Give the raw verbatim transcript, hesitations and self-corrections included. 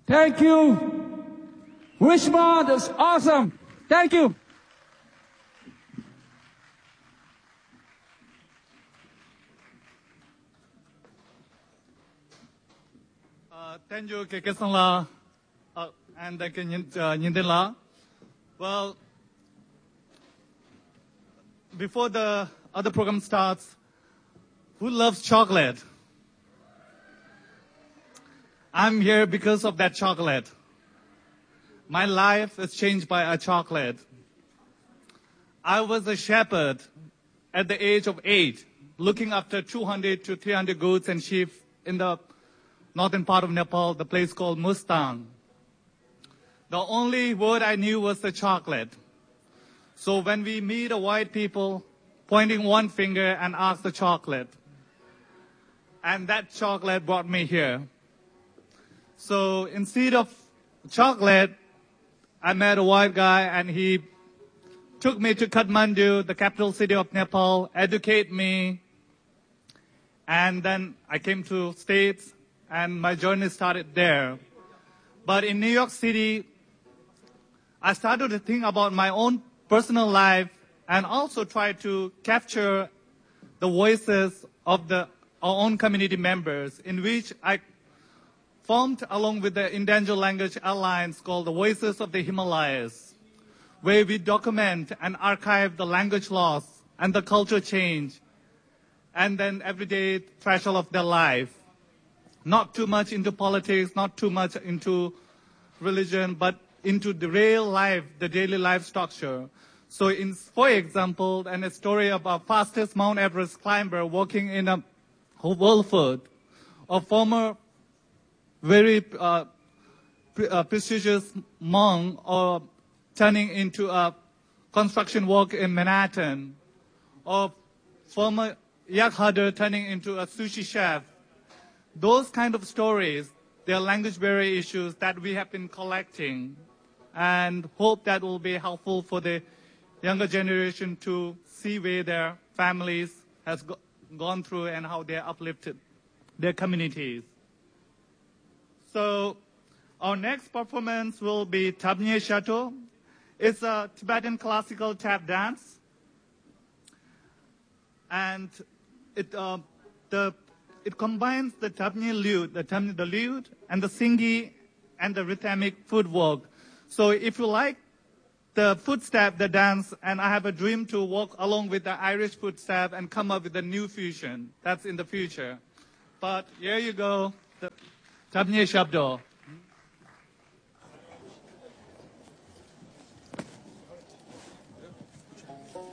Thank you. Wishma, that's awesome. Thank you. Uh, thank you, Kekesangla, uh, and thank you, Nyindinla. Well, before the other program starts, who loves chocolate? I'm here because of that chocolate. My life is changed by a chocolate. I was a shepherd at the age of eight, looking after two hundred to three hundred goats and sheep in the northern part of Nepal, the place called Mustang. The only word I knew was the chocolate. So when we meet a white people, pointing one finger and ask the chocolate. And that chocolate brought me here. So instead of chocolate, I met a white guy and he took me to Kathmandu, the capital city of Nepal, educate me. And then I came to States and my journey started there. But in New York City, I started to think about my own personal life and also try to capture the voices of the, our own community members, in which I formed along with the Endangered Language Alliance called the Voices of the Himalayas, where we document and archive the language loss and the culture change, and then everyday threshold of their life. Not too much into politics, not too much into religion, but into the real life, the daily life structure. So in, for example, and a story about fastest Mount Everest climber walking in a Whole Food, a former very uh, pre- uh, prestigious monk or turning into a construction worker in Manhattan, or former yak herder turning into a sushi chef. Those kind of stories, they are language barrier issues that we have been collecting and hope that will be helpful for the younger generation to see where their families has go- gone through and how they uplifted their communities. So our next performance will be Tabnye Shato. It's a Tibetan classical tap dance. And it, uh, the, it combines the Tabnye lute, the, Tabnye, the lute, and the Singhi, and the rhythmic footwork. So if you like the footstep, the dance, and I have a dream to walk along with the Irish footstep and come up with a new fusion. That's in the future. But here you go, the Tabnye Shabdo.